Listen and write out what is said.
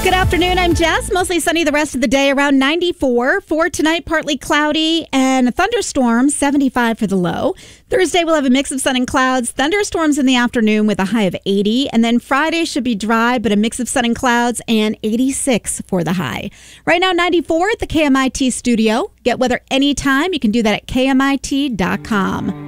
Good afternoon, I'm Jess. Mostly sunny the rest of the day, around 94. For tonight, partly cloudy and a thunderstorm, 75 for the low. Thursday, we'll have a mix of sun and clouds. Thunderstorms in the afternoon with a high of 80. And then Friday should be dry, but a mix of sun and clouds and 86 for the high. Right now, 94 at the KMIT studio. Get weather anytime. You can do that at KMIT.com.